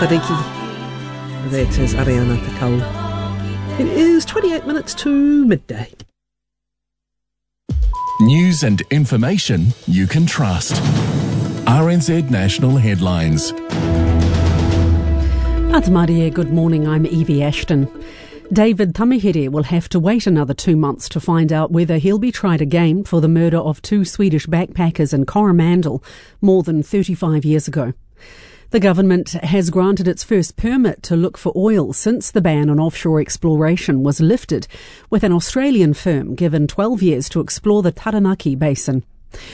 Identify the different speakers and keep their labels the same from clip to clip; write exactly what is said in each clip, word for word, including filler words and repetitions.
Speaker 1: Papariki. That is Ariana Takau. It is twenty-eight minutes to midday.
Speaker 2: News and information you can trust. R N Z National Headlines.
Speaker 3: Atamarie, good morning. I'm Evie Ashton. David Tamihere will have to wait another two months to find out whether he'll be tried again for the murder of two Swedish backpackers in Coromandel more than thirty-five years ago. The government has granted its first permit to look for oil since the ban on offshore exploration was lifted, with an Australian firm given twelve years to explore the Taranaki Basin.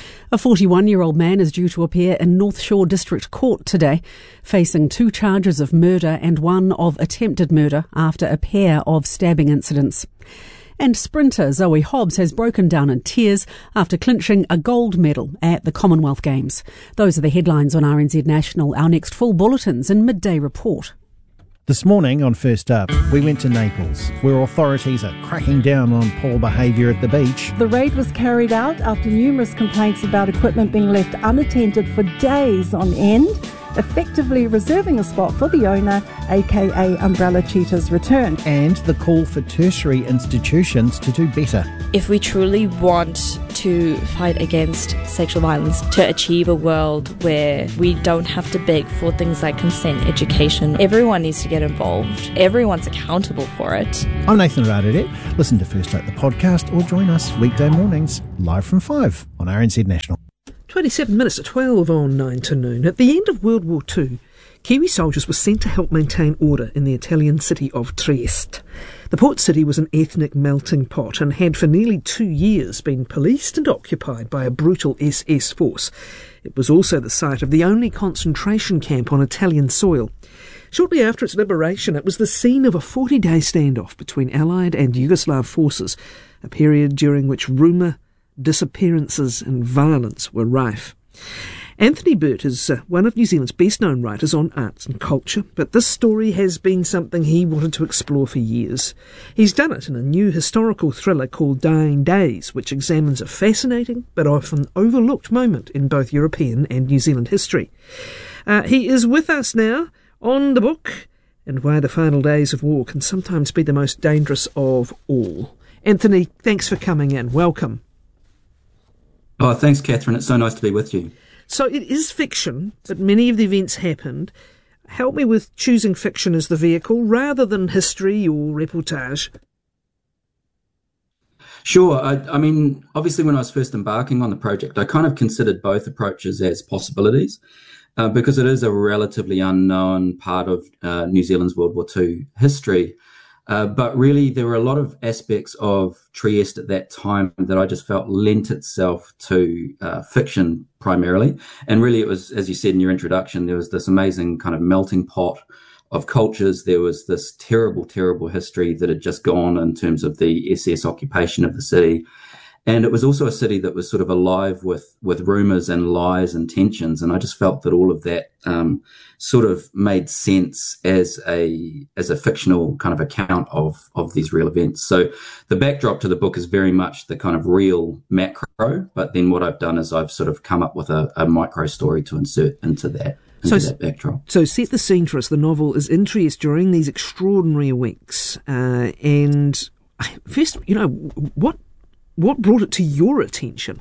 Speaker 3: A forty-one-year-old man is due to appear in North Shore District Court today, facing two charges of murder and one of attempted murder after a pair of stabbing incidents. And sprinter Zoe Hobbs has broken down in tears after clinching a gold medal at the Commonwealth Games. Those are the headlines on R N Z National. Our next full bulletins in Midday Report.
Speaker 4: This morning on First Up, we went to Naples, where authorities are cracking down on poor behaviour at the beach.
Speaker 5: The raid was carried out after numerous complaints about equipment being left unattended for days on end, effectively reserving a spot for the owner, aka Umbrella Cheetah's return.
Speaker 4: And the call for tertiary institutions to do better.
Speaker 6: If we truly want to fight against sexual violence, to achieve a world where we don't have to beg for things like consent, education, everyone needs to get involved. Everyone's accountable for it.
Speaker 4: I'm Nathan Radadette. Listen to First Up the podcast or join us weekday mornings live from five on R N Z National.
Speaker 1: twenty-seven minutes to twelve on nine to noon. At the end of World War Two, Kiwi soldiers were sent to help maintain order in the Italian city of Trieste. The port city was an ethnic melting pot and had for nearly two years been policed and occupied by a brutal S S force. It was also the site of the only concentration camp on Italian soil. Shortly after its liberation, it was the scene of a forty-day standoff between Allied and Yugoslav forces, a period during which rumour, disappearances and violence were rife. Anthony Burt is uh, one of New Zealand's best-known writers on arts and culture, but this story has been something he wanted to explore for years. He's done it in a new historical thriller called Dying Days, which examines a fascinating but often overlooked moment in both European and New Zealand history. Uh, he is with us now on the book and why the final days of war can sometimes be the most dangerous of all. Anthony, thanks for coming in. Welcome.
Speaker 7: Oh, thanks, Catherine. It's so nice to be with you.
Speaker 1: So it is fiction, but many of the events happened. Help me with choosing fiction as the vehicle rather than history or reportage.
Speaker 7: Sure. I, I mean, obviously, when I was first embarking on the project, I kind of considered both approaches as possibilities uh, because it is a relatively unknown part of uh, New Zealand's World War Two history. Uh, but really, there were a lot of aspects of Trieste at that time that I just felt lent itself to uh, fiction primarily. And really, it was, as you said in your introduction, there was this amazing kind of melting pot of cultures. There was this terrible, terrible history that had just gone in terms of the S S occupation of the city. And it was also a city that was sort of alive with, with rumours and lies and tensions. And I just felt that all of that um, sort of made sense as a as a fictional kind of account of, of these real events. So the backdrop to the book is very much the kind of real macro. But then what I've done is I've sort of come up with a, a micro story to insert into that. Into
Speaker 1: So,
Speaker 7: that backdrop.
Speaker 1: so set the scene for us. The novel is in Trieste during these extraordinary weeks. Uh, and first, you know, what what brought it to your attention?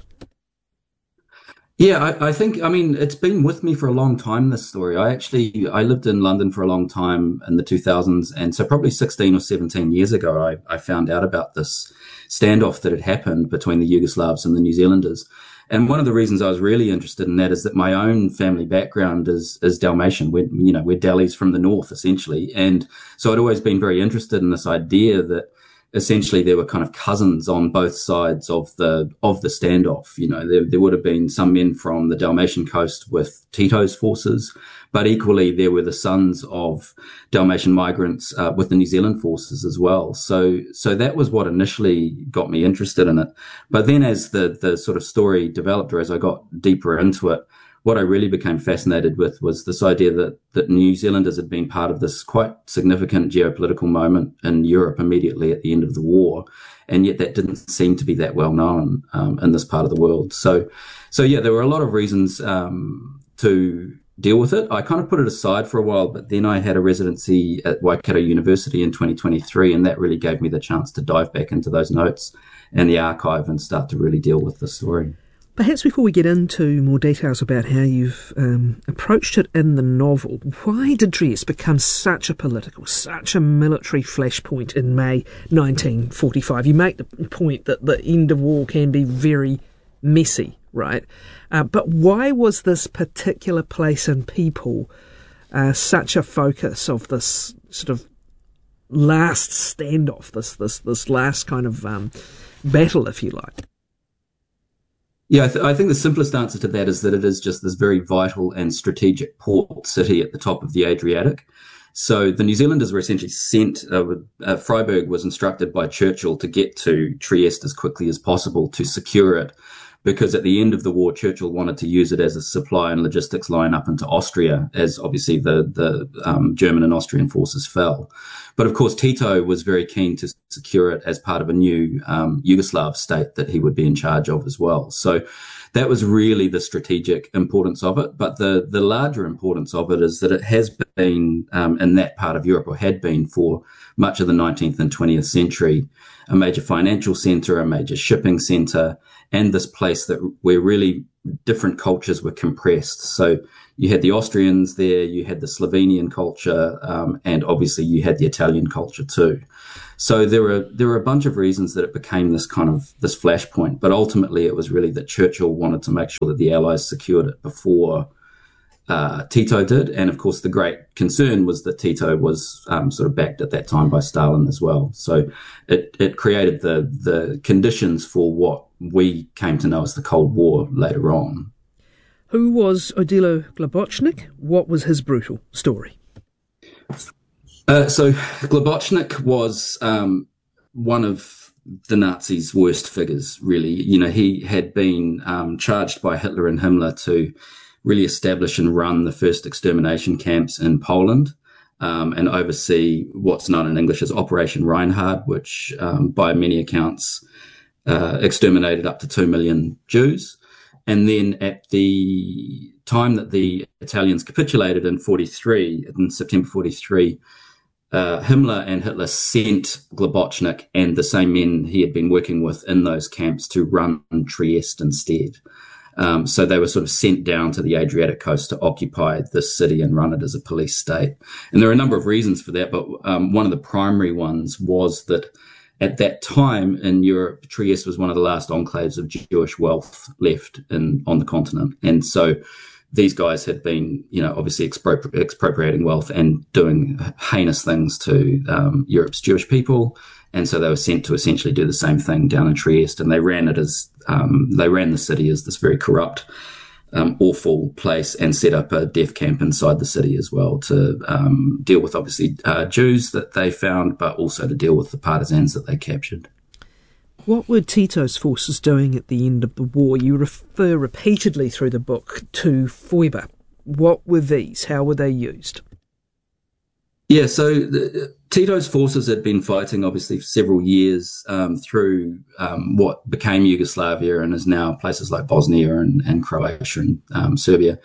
Speaker 7: Yeah, I, I think, I mean, it's been with me for a long time, this story. I actually, I lived in London for a long time in the two thousands. And so probably sixteen or seventeen years ago, I, I found out about this standoff that had happened between the Yugoslavs and the New Zealanders. And one of the reasons I was really interested in that is that my own family background is, is Dalmatian. We're, you know, we're Dallies from the north, essentially. And so I'd always been very interested in this idea that essentially there were kind of cousins on both sides of the of the standoff. You know, there, there would have been some men from the Dalmatian coast with Tito's forces, but equally there were the sons of Dalmatian migrants uh, with the New Zealand forces as well. So so that was what initially got me interested in it. But then as the the sort of story developed, or as I got deeper into it, what I really became fascinated with was this idea that, that New Zealanders had been part of this quite significant geopolitical moment in Europe immediately at the end of the war, and yet that didn't seem to be that well known um, in this part of the world. So, so yeah, there were a lot of reasons um, to deal with it. I kind of put it aside for a while, but then I had a residency at Waikato University in twenty twenty-three, and that really gave me the chance to dive back into those notes and the archive and start to really deal with the story.
Speaker 1: Perhaps before we get into more details about how you've um, approached it in the novel, why did Trieste become such a political, such a military flashpoint in May nineteen forty-five? You make the point that the end of war can be very messy, right? Uh, but why was this particular place and people uh, such a focus of this sort of last standoff, this this this last kind of um, battle, if you like?
Speaker 7: Yeah, I, th- I think the simplest answer to that is that it is just this very vital and strategic port city at the top of the Adriatic. So the New Zealanders were essentially sent, uh, uh, Freiburg was instructed by Churchill to get to Trieste as quickly as possible to secure it, because at the end of the war, Churchill wanted to use it as a supply and logistics line up into Austria, as obviously the, the um, German and Austrian forces fell. But of course, Tito was very keen to secure it as part of a new um, Yugoslav state that he would be in charge of as well. So that was really the strategic importance of it. But the, the larger importance of it is that it has been um, in that part of Europe, or had been for much of the nineteenth and twentieth century, a major financial centre, a major shipping centre, and this place that where really different cultures were compressed. So you had the Austrians there, you had the Slovenian culture, um, and obviously you had the Italian culture too. So there were there were a bunch of reasons that it became this kind of this flashpoint. But ultimately, it was really that Churchill wanted to make sure that the Allies secured it before uh, Tito did. And of course, the great concern was that Tito was um, sort of backed at that time by Stalin as well. So it it created the the conditions for what we came to know as the Cold War later on.
Speaker 1: Who was Odilo Globocnik? What was his brutal story?
Speaker 7: Uh, so Globocnik was um, one of the Nazis' worst figures, really. You know, he had been um, charged by Hitler and Himmler to really establish and run the first extermination camps in Poland, um, and oversee what's known in English as Operation Reinhard, which um, by many accounts uh, exterminated up to two million Jews. And then at the time that the Italians capitulated in forty-three, in September forty-three, uh, Himmler and Hitler sent Globocnik and the same men he had been working with in those camps to run Trieste instead. Um, so they were sort of sent down to the Adriatic coast to occupy this city and run it as a police state. And there are a number of reasons for that, but um, one of the primary ones was that at that time in Europe, Trieste was one of the last enclaves of Jewish wealth left in on the continent. And so these guys had been, you know, obviously expropri- expropriating wealth and doing heinous things to um, Europe's Jewish people. And so they were sent to essentially do the same thing down in Trieste. And they ran it as, um, they ran the city as this very corrupt, um, awful place, and set up a death camp inside the city as well to um, deal with obviously uh, Jews that they found, but also to deal with the partisans that they captured.
Speaker 1: What were Tito's forces doing at the end of the war? You refer repeatedly through the book to Foiba. What were these? How were they used?
Speaker 7: Yeah, so the, Tito's forces had been fighting obviously for several years um, through um, what became Yugoslavia and is now places like Bosnia and, and Croatia and um, Serbia.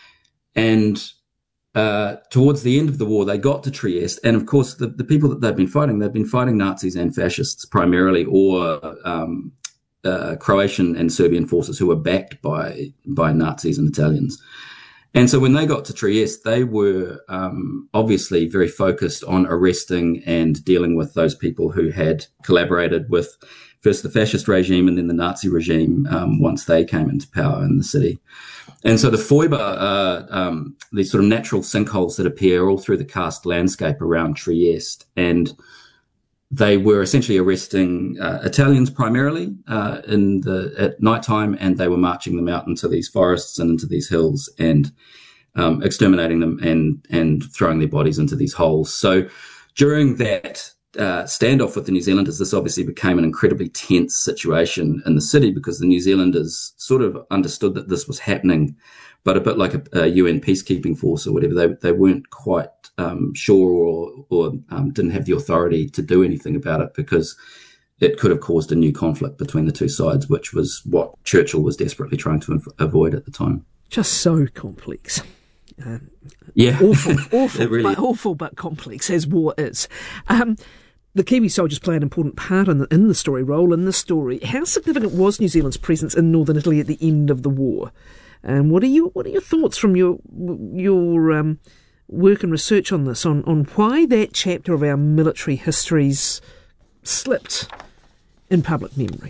Speaker 7: And uh, towards the end of the war, they got to Trieste. And of course, the, the people that they've been fighting, they've been fighting Nazis and fascists primarily, or um, uh, Croatian and Serbian forces who were backed by, by Nazis and Italians. And so when they got to Trieste, they were um, obviously very focused on arresting and dealing with those people who had collaborated with first the fascist regime and then the Nazi regime um, once they came into power in the city. And so the Foiba are um, these sort of natural sinkholes that appear all through the karst landscape around Trieste. And they were essentially arresting uh, Italians primarily uh, in the at nighttime, and they were marching them out into these forests and into these hills and um, exterminating them and and throwing their bodies into these holes. So during that uh, standoff with the New Zealanders, this obviously became an incredibly tense situation in the city because the New Zealanders sort of understood that this was happening, but a bit like a, a U N peacekeeping force or whatever, they they weren't quite um, sure or, or um, didn't have the authority to do anything about it because it could have caused a new conflict between the two sides, which was what Churchill was desperately trying to inv- avoid at the time.
Speaker 1: Just so complex. Uh,
Speaker 7: yeah.
Speaker 1: Awful, awful,
Speaker 7: really...
Speaker 1: but, awful but complex, as war is. Um, the Kiwi soldiers play an important part in the, in the story, role in the story. How significant was New Zealand's presence in northern Italy at the end of the war? And what are you, what are your thoughts from your your um, work and research on this, on, on why that chapter of our military histories slipped in public memory?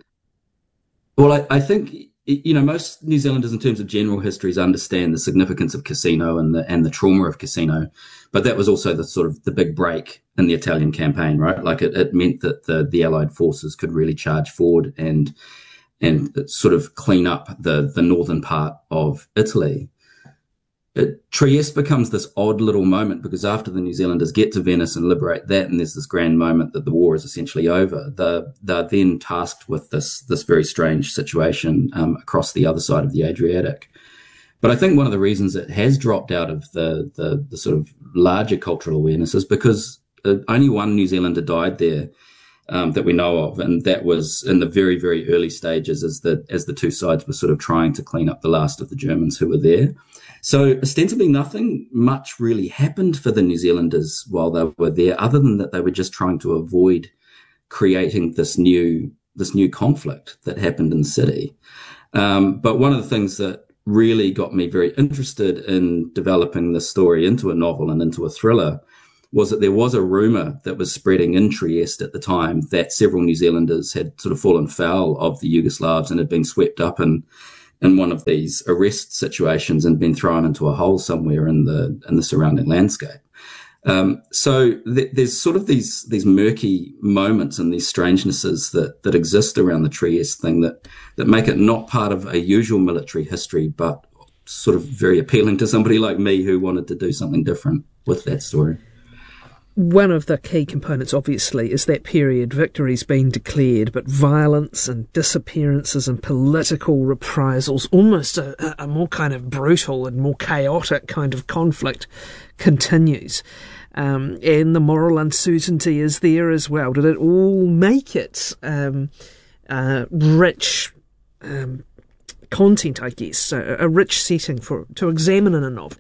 Speaker 7: Well, I, I think, you know, most New Zealanders in terms of general histories understand the significance of Cassino and the and the trauma of Cassino, but that was also the sort of the big break in the Italian campaign, right? Like it, it meant that the, the Allied forces could really charge forward and and sort of clean up the, the northern part of Italy. It, Trieste becomes this odd little moment because after the New Zealanders get to Venice and liberate that, and there's this grand moment that the war is essentially over, they're, they're then tasked with this this very strange situation um, across the other side of the Adriatic. But I think one of the reasons it has dropped out of the, the, the sort of larger cultural awareness is because only one New Zealander died there um, that we know of, and that was in the very, very early stages as the as the two sides were sort of trying to clean up the last of the Germans who were there. So ostensibly nothing much really happened for the New Zealanders while they were there, other than that they were just trying to avoid creating this new this new conflict that happened in the city. Um, but one of the things that really got me very interested in developing this story into a novel and into a thriller was that there was a rumour that was spreading in Trieste at the time that several New Zealanders had sort of fallen foul of the Yugoslavs and had been swept up in in one of these arrest situations and been thrown into a hole somewhere in the in the surrounding landscape. Um, so th- there's sort of these these murky moments and these strangenesses that that exist around the Trieste thing that that make it not part of a usual military history, but sort of very appealing to somebody like me who wanted to do something different with that story.
Speaker 1: One of the key components, obviously, is that period victory's been declared, but violence and disappearances and political reprisals, almost a, a more kind of brutal and more chaotic kind of conflict, continues. Um, and the moral uncertainty is there as well. Did it all make it um, uh, rich um, content, I guess, a, a rich setting for to examine in a novel?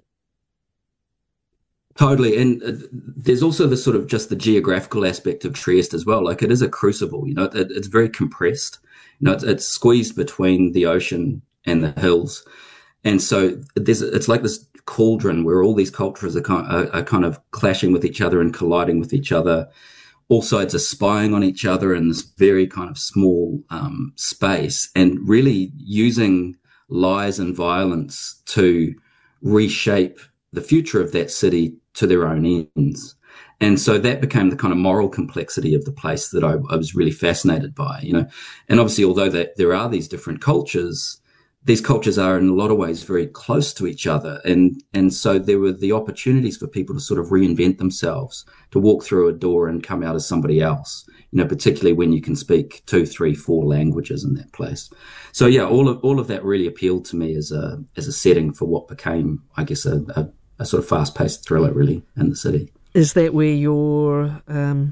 Speaker 7: Totally. And uh, there's also the sort of just the geographical aspect of Trieste as well. Like it is a crucible, you know, it, it's very compressed. You know, it's, it's squeezed between the ocean and the hills. And so there's, it's like this cauldron where all these cultures are kind, are, are kind of clashing with each other and colliding with each other. All sides are spying on each other in this very kind of small um, space and really using lies and violence to reshape the future of that city to their own ends. And so that became the kind of moral complexity of the place that I, I was really fascinated by, you know. And obviously, although that there are these different cultures, these cultures are in a lot of ways very close to each other. And, and so there were the opportunities for people to sort of reinvent themselves, to walk through a door and come out as somebody else, you know, particularly when you can speak two, three, four languages in that place. So yeah, all of, all of that really appealed to me as a, as a setting for what became, I guess, a, a a sort of fast-paced thriller, really, in the city.
Speaker 1: Is that where your um,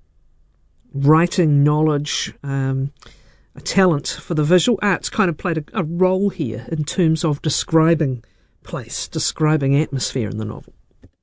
Speaker 1: writing knowledge, um, a talent for the visual arts kind of played a, a role here in terms of describing place, describing atmosphere in the novel?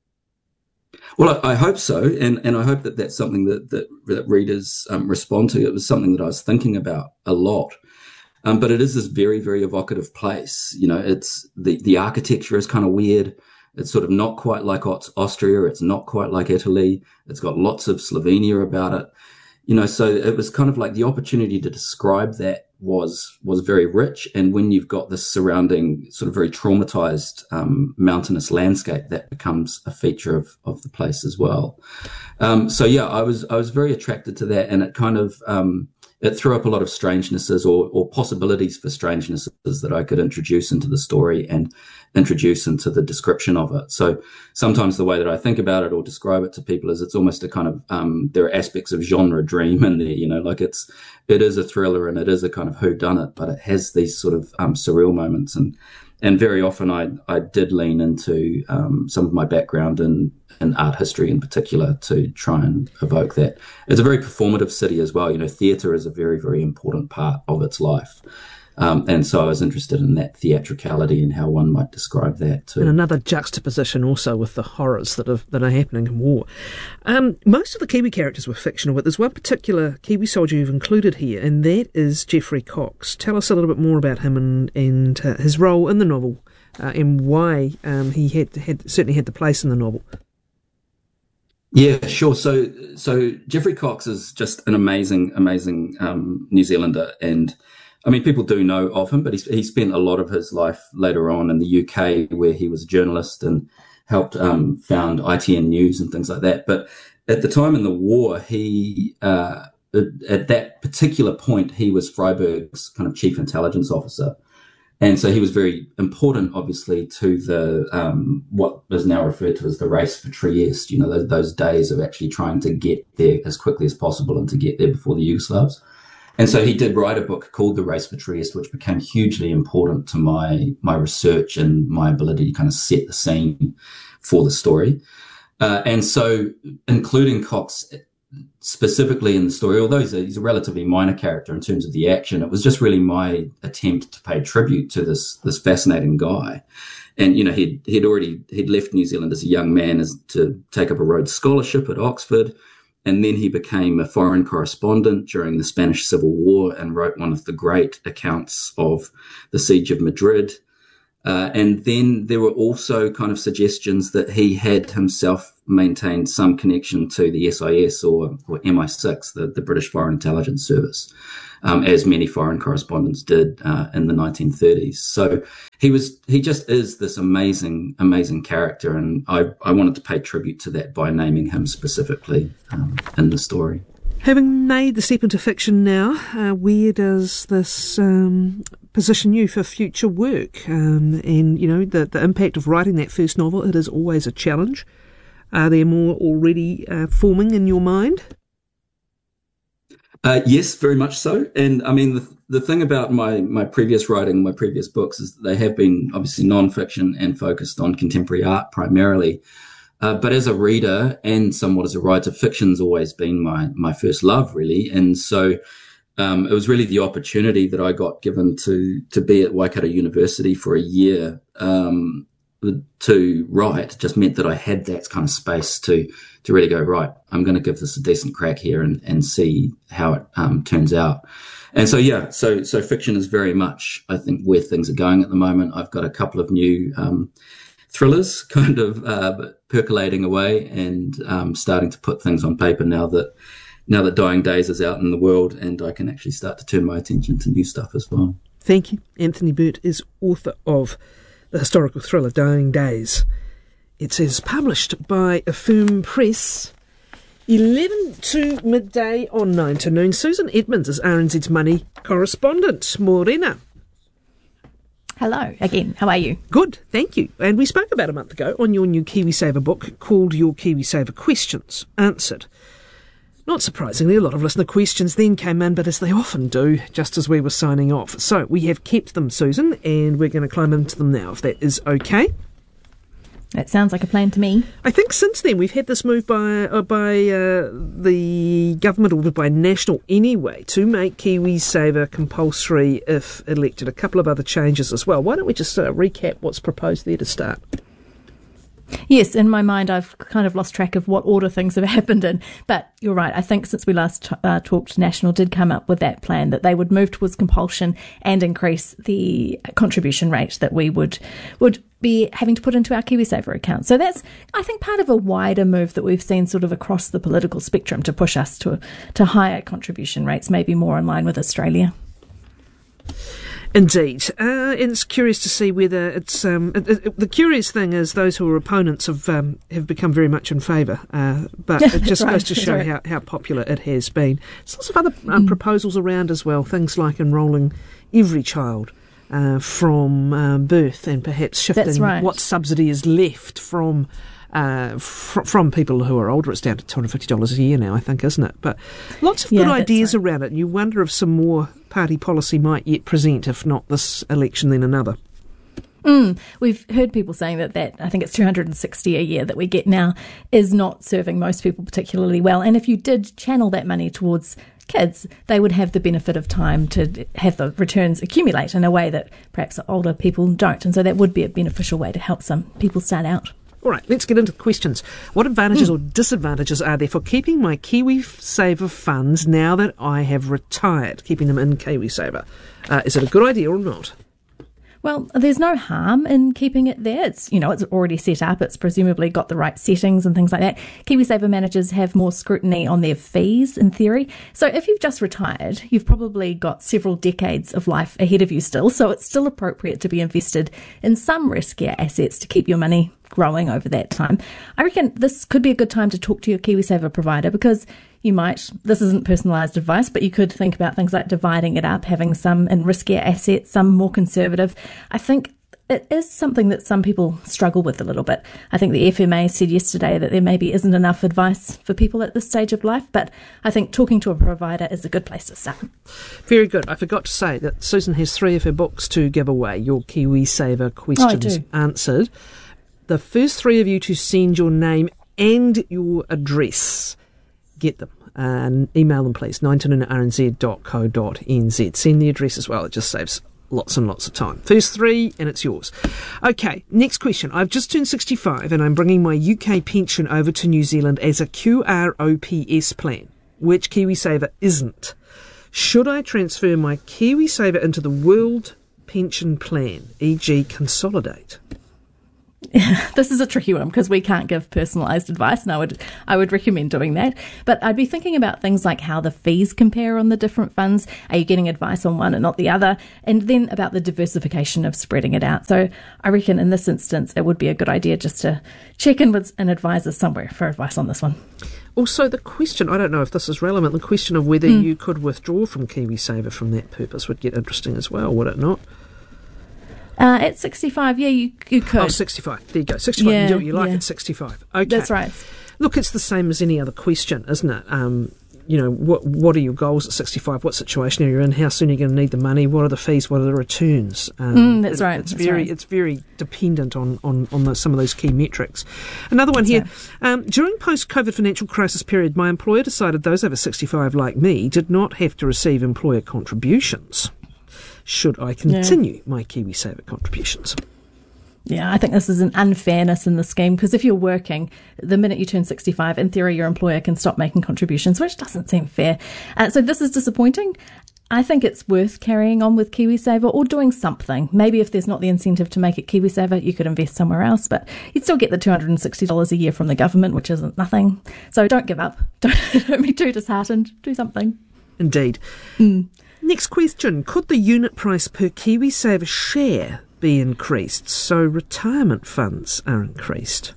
Speaker 7: Well, I, I hope so, and, and I hope that that's something that, that, that readers um, respond to. It was something that I was thinking about a lot. Um, but it is this very, very evocative place. You know, it's the, the architecture is kind of weird. It's sort of not quite like Austria. It's not quite like Italy. It's got lots of Slovenia about it. You know, so it was kind of like the opportunity to describe that was was very rich. And when you've got this surrounding sort of very traumatized um, mountainous landscape, that becomes a feature of, of the place as well. Um, so, yeah, I was I was very attracted to that. And it kind of um, it threw up a lot of strangenesses or, or possibilities for strangenesses that I could introduce into the story and introduce into the description of it. So sometimes the way that I think about it or describe it to people is it's almost a kind of, um, there are aspects of genre dream in there, you know, like it's, it is a thriller and it is a kind of whodunit, but it has these sort of um, surreal moments. And, and very often I, I did lean into um, some of my background in, in art history in particular to try and evoke that. It's a very performative city as well. You know, theatre is a very, very important part of its life. Um, and so I was interested in that theatricality and how one might describe that too.
Speaker 1: And another juxtaposition also with the horrors that are, that are happening in war. Um, most of the Kiwi characters were fictional, but there's one particular Kiwi soldier you've included here, and that is Geoffrey Cox. Tell us a little bit more about him and, and uh, his role in the novel, uh, and why um, he had, had certainly had the place in the novel.
Speaker 7: Yeah, sure. So, so Geoffrey Cox is just an amazing, amazing um, New Zealander, and I mean, people do know of him, but he, he spent a lot of his life later on in the U K, where he was a journalist and helped um, found I T N News and things like that. But at the time in the war, he uh, at that particular point, he was Freiburg's kind of chief intelligence officer. And so he was very important, obviously, to the um, what is now referred to as the race for Trieste, you know, those, those days of actually trying to get there as quickly as possible and to get there before the Yugoslavs. And so he did write a book called The Race for Trieste, which became hugely important to my my research and my ability to kind of set the scene for the story. Uh, and so including Cox specifically in the story, although he's a, he's a relatively minor character in terms of the action, it was just really my attempt to pay tribute to this this fascinating guy. And, you know, he'd, he'd already he'd left New Zealand as a young man as to take up a Rhodes Scholarship at Oxford. And then he became a foreign correspondent during the Spanish Civil War and wrote one of the great accounts of the Siege of Madrid. Uh, and then there were also kind of suggestions that he had himself maintained some connection to the S I S or, or M I six, the, the British Foreign Intelligence Service, um, as many foreign correspondents did uh, in the nineteen thirties. So he was he just is this amazing, amazing character, and I, I wanted to pay tribute to that by naming him specifically um, in the story.
Speaker 1: Having made the step into fiction now, uh, where does this um, position you for future work? Um, and, you know, the, the impact of writing that first novel, it is always a challenge. Are there more already uh, forming in your mind?
Speaker 7: Uh, yes, very much so. And, I mean, the, the thing about my, my previous writing, my previous books, is that they have been obviously non-fiction and focused on contemporary art primarily. Uh, but as a reader and somewhat as a writer, fiction's always been my, my first love, really. And so um, it was really the opportunity that I got given to to be at Waikato University for a year um, to write. Just meant that I had that kind of space to to really go, right, I'm going to give this a decent crack here and, and see how it um, turns out. And so, yeah, so so fiction is very much, I think, where things are going at the moment. I've got a couple of new um thrillers kind of uh, percolating away and um, starting to put things on paper now that now that Dying Days is out in the world, and I can actually start to turn my attention to new stuff as well.
Speaker 1: Thank you. Anthony Burt is author of the historical thriller Dying Days. It is published by Affirm Press. eleven to midday on nine to noon. Susan Edmonds is R N Z's money correspondent. Morena.
Speaker 8: Hello again. How are you?
Speaker 1: Good, thank you. And we spoke about a month ago on your new KiwiSaver book called Your KiwiSaver Questions Answered. Not surprisingly, a lot of listener questions then came in, but as they often do, just as we were signing off. So we have kept them, Susan, and we're going to climb into them now, if that is okay.
Speaker 8: That sounds like a plan to me.
Speaker 1: I think since then we've had this move by uh, by uh, the government, or by National anyway, to make KiwiSaver compulsory if elected. A couple of other changes as well. Why don't we just uh, recap what's proposed there to start?
Speaker 8: Yes, in my mind I've kind of lost track of what order things have happened in. But you're right, I think since we last t- uh, talked, National did come up with that plan that they would move towards compulsion and increase the contribution rate that we would would be having to put into our KiwiSaver account. So that's, I think, part of a wider move that we've seen sort of across the political spectrum to push us to to higher contribution rates, maybe more in line with Australia.
Speaker 1: Indeed. Uh, and it's curious to see whether it's... Um, it, it, the curious thing is those who are opponents have um, have become very much in favour, uh, but it just
Speaker 8: right,
Speaker 1: goes to show
Speaker 8: right.
Speaker 1: how, how popular it has been. There's lots of other um, mm. proposals around as well, things like enrolling every child uh, from uh, birth and perhaps shifting
Speaker 8: right.
Speaker 1: what subsidy is left from... Uh, fr- from people who are older. It's down to two hundred fifty dollars a year now, I think, isn't it? But lots of good
Speaker 8: yeah,
Speaker 1: ideas
Speaker 8: right.
Speaker 1: around it, and you wonder if some more party policy might yet present, if not this election, then another.
Speaker 8: Mm, we've heard people saying that, that I think it's two hundred sixty a year that we get now is not serving most people particularly well. And if you did channel that money towards kids, they would have the benefit of time to have the returns accumulate in a way that perhaps older people don't. And so that would be a beneficial way to help some people start out.
Speaker 1: All right, let's get into the questions. What advantages mm. or disadvantages are there for keeping my KiwiSaver funds now that I have retired, keeping them in KiwiSaver? Uh, is it a good idea or not?
Speaker 8: Well, there's no harm in keeping it there. It's, you know, it's already set up. It's presumably got the right settings and things like that. KiwiSaver managers have more scrutiny on their fees, in theory. So if you've just retired, you've probably got several decades of life ahead of you still. So it's still appropriate to be invested in some riskier assets to keep your money growing over that time. I reckon this could be a good time to talk to your KiwiSaver provider, because you might, this isn't personalised advice, but you could think about things like dividing it up, having some in riskier assets, some more conservative. I think it is something that some people struggle with a little bit. I think the F M A said yesterday that there maybe isn't enough advice for people at this stage of life, but I think talking to a provider is a good place to start.
Speaker 1: Very good. I forgot to say that Susan has three of her books to give away, your KiwiSaver questions
Speaker 8: oh,
Speaker 1: answered. The first three of you to send your name and your address, get them. And email them, please, nine to noon at r n z dot co dot n z. Send the address as well. It just saves lots and lots of time. First three, and it's yours. Okay, next question. I've just turned sixty-five, and I'm bringing my U K pension over to New Zealand as a Q R O P S plan, which KiwiSaver isn't. Should I transfer my KiwiSaver into the World Pension Plan, for example Consolidate?
Speaker 8: This is a tricky one because we can't give personalised advice, and I would I would recommend doing that. But I'd be thinking about things like how the fees compare on the different funds. Are you getting advice on one and not the other? And then about the diversification of spreading it out. So I reckon in this instance it would be a good idea just to check in with an advisor somewhere for advice on this one.
Speaker 1: Also, the question, I don't know if this is relevant, the question of whether mm. you could withdraw from KiwiSaver from that purpose would get interesting as well, would it not?
Speaker 8: Uh, at sixty-five, yeah, you, you could.
Speaker 1: Oh, sixty-five. There you go. sixty-five.
Speaker 8: Yeah,
Speaker 1: you do what you like
Speaker 8: yeah.
Speaker 1: at sixty-five. Okay.
Speaker 8: That's right.
Speaker 1: Look, it's the same as any other question, isn't it? Um, you know, what what are your goals at sixty-five? What situation are you in? How soon are you going to need the money? What are the fees? What are the returns? Um,
Speaker 8: mm, that's
Speaker 1: it,
Speaker 8: right.
Speaker 1: It's
Speaker 8: that's
Speaker 1: very
Speaker 8: right.
Speaker 1: it's very dependent on on on the, some of those key metrics. Another one that's here. Right. Um, during post-COVID financial crisis period, my employer decided those over sixty-five like me did not have to receive employer contributions. Should I continue yeah. my KiwiSaver contributions?
Speaker 8: Yeah, I think this is an unfairness in the scheme, because if you're working, the minute you turn sixty-five, in theory, your employer can stop making contributions, which doesn't seem fair. Uh, so this is disappointing. I think it's worth carrying on with KiwiSaver or doing something. Maybe if there's not the incentive to make it KiwiSaver, you could invest somewhere else, but you'd still get the two hundred sixty dollars a year from the government, which isn't nothing. So don't give up. Don't, don't be too disheartened. Do something.
Speaker 1: Indeed.
Speaker 8: Mm.
Speaker 1: Next question. Could the unit price per KiwiSaver share be increased so retirement funds are increased?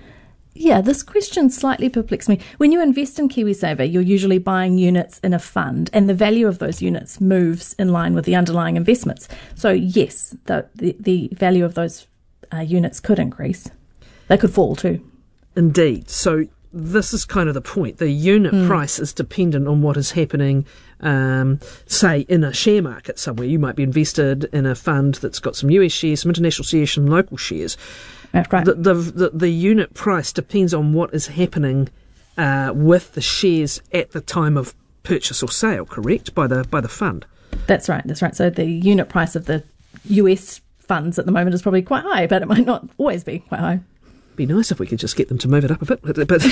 Speaker 8: Yeah, this question slightly perplexed me. When you invest in KiwiSaver, you're usually buying units in a fund, and the value of those units moves in line with the underlying investments. So yes, the the, the value of those uh, units could increase. They could fall too.
Speaker 1: Indeed. So this is kind of the point. The unit mm. price is dependent on what is happening, um, say, in a share market somewhere. You might be invested in a fund that's got some U S shares, some international shares, some local shares.
Speaker 8: That's right.
Speaker 1: The, the, the, the unit price depends on what is happening uh, with the shares at the time of purchase or sale, correct, by the by the fund?
Speaker 8: That's right, that's right. So the unit price of the U S funds at the moment is probably quite high, but it might not always be quite high.
Speaker 1: Be nice if we could just get them to move it up a bit. But, but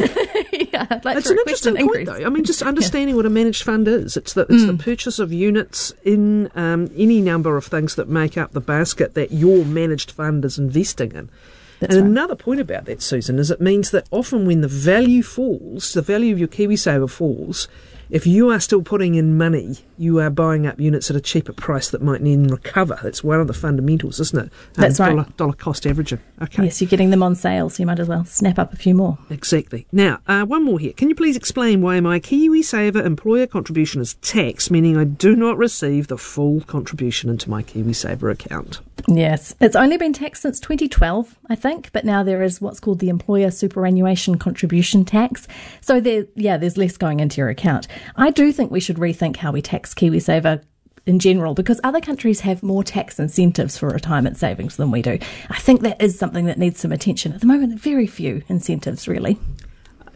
Speaker 8: yeah, I'd like
Speaker 1: it's
Speaker 8: to
Speaker 1: an interesting
Speaker 8: an
Speaker 1: point, though. I mean, just understanding yeah. what a managed fund is. It's the it's mm. the purchase of units in um, any number of things that make up the basket that your managed fund is investing in.
Speaker 8: That's
Speaker 1: and
Speaker 8: right.
Speaker 1: another point about that, Susan, is it means that often when the value falls, the value of your KiwiSaver falls, if you are still putting in money, you are buying up units at a cheaper price that might then recover. That's one of the fundamentals, isn't it? Um,
Speaker 8: That's right.
Speaker 1: Dollar, dollar cost averaging. Okay.
Speaker 8: Yes, you're getting them on sale, so you might as well snap up a few more.
Speaker 1: Exactly. Now, uh, one more here. Can you please explain why my KiwiSaver employer contribution is taxed, meaning I do not receive the full contribution into my KiwiSaver account?
Speaker 8: Yes, it's only been taxed since twenty twelve, I think, but now there is what's called the employer superannuation contribution tax. So there, yeah, there's less going into your account. I do think we should rethink how we tax KiwiSaver in general, because other countries have more tax incentives for retirement savings than we do. I think that is something that needs some attention. At the moment, very few incentives, really.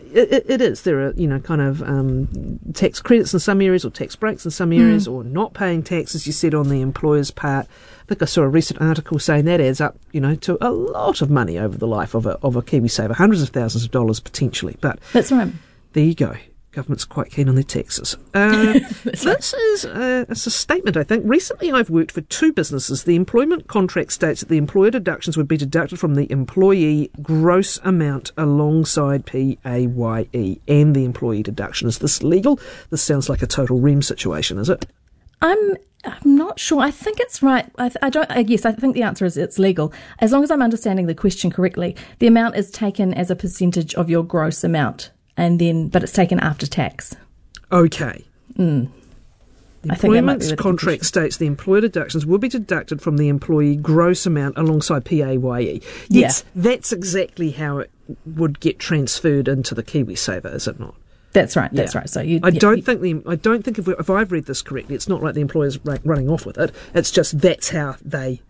Speaker 1: it, it is. There are, you know, kind of um, tax credits in some areas or tax breaks in some areas mm. or not paying tax, as you said, on the employer's part. I think I saw a recent article saying that adds up, you know, to a lot of money over the life of a, of a KiwiSaver, hundreds of thousands of dollars potentially. But
Speaker 8: that's right.
Speaker 1: There you go. Government's quite keen on their taxes. Uh, this right. is a, it's a statement, I think. Recently, I've worked for two businesses. The employment contract states that the employer deductions would be deducted from the employee gross amount alongside P A Y E and the employee deduction. Is this legal? This sounds like a total R E M situation, is it?
Speaker 8: I'm I'm not sure. I think it's right. I, I don't. I, yes, I think the answer is it's legal. As long as I'm understanding the question correctly, the amount is taken as a percentage of your gross amount. And then, but it's taken after tax.
Speaker 1: Okay.
Speaker 8: Mm.
Speaker 1: The employment contract states the employer deductions will be deducted from the employee gross amount alongside P A Y E. Yes, yeah. That's exactly how it would get transferred into the KiwiSaver, is it not?
Speaker 8: That's right. That's yeah. right. So you.
Speaker 1: I
Speaker 8: yeah,
Speaker 1: don't
Speaker 8: you,
Speaker 1: think the. I don't think if, we, if I've read this correctly, it's not like the employer's running off with it. It's just that's how they,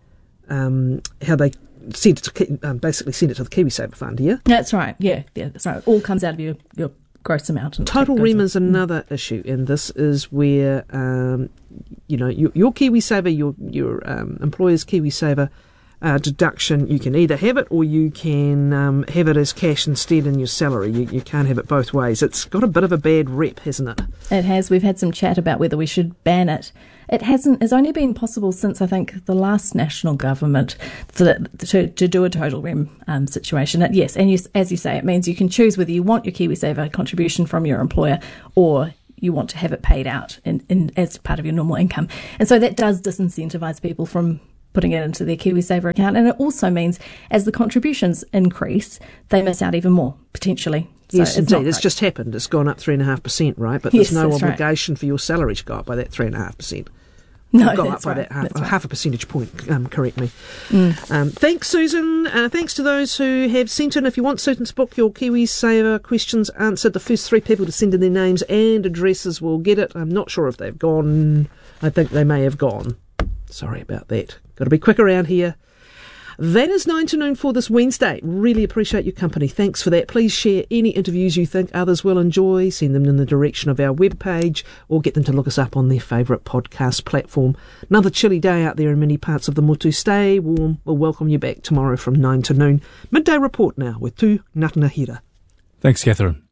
Speaker 1: um, how they. Send it to, um, basically send it to the KiwiSaver fund, yeah?
Speaker 8: That's right, yeah, yeah, that's right. It all comes out of your, your gross amount. And
Speaker 1: Total R E M is another mm. issue, and this is where, um, you know, your, your KiwiSaver, your, your um, employer's KiwiSaver uh, deduction, you can either have it or you can um, have it as cash instead in your salary. You, you can't have it both ways. It's got a bit of a bad rep, hasn't it?
Speaker 8: It has. We've had some chat about whether we should ban it. It hasn't. It's only been possible since I think the last national government to to, to do a total R E M um, situation. It, yes, and you, as you say, it means you can choose whether you want your KiwiSaver contribution from your employer or you want to have it paid out in, in as part of your normal income. And so that does disincentivise people from putting it into their KiwiSaver account. And it also means as the contributions increase, they miss out even more potentially. So
Speaker 1: yes,
Speaker 8: it's
Speaker 1: indeed. It's just happened. It's gone up three and a half percent, right? But there's
Speaker 8: yes,
Speaker 1: no obligation
Speaker 8: right.
Speaker 1: for your salary to go up by that three and a half percent.
Speaker 8: No,
Speaker 1: got
Speaker 8: that's
Speaker 1: up by
Speaker 8: right.
Speaker 1: that half,
Speaker 8: that's right.
Speaker 1: half a percentage point, um, correct me.
Speaker 8: Mm.
Speaker 1: Um, thanks, Susan. Uh, thanks to those who have sent in. If you want Susan's book, your KiwiSaver questions answered, the first three people to send in their names and addresses will get it. I'm not sure if they've gone. I think they may have gone. Sorry about that. Got to be quick around here. That is nine to noon for this Wednesday. Really appreciate your company. Thanks for that. Please share any interviews you think others will enjoy. Send them in the direction of our webpage or get them to look us up on their favourite podcast platform. Another chilly day out there in many parts of the Motu. Stay warm. We'll welcome you back tomorrow from nine to noon. Midday report now with Tu Ngatanahira.
Speaker 9: Thanks, Catherine.